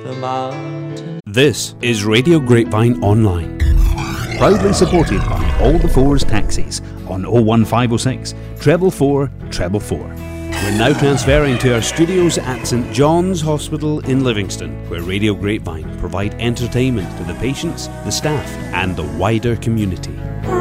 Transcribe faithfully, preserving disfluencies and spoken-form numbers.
the mountain. This is Radio Grapevine Online, proudly supported by All the Fours Taxis on oh one five oh six, treble four, treble four. We're now transferring to our studios at St John's Hospital in Livingston, where Radio Grapevine provide entertainment to the patients, the staff and the wider community.